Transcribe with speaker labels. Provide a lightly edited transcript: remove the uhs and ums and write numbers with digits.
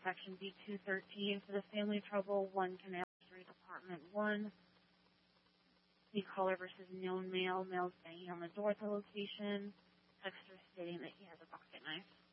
Speaker 1: Section B213 for the family trouble, 1 Canal Street, Apartment 1. The caller versus known male. Male's banging on the door at the location. Texter stating that he has a pocket knife.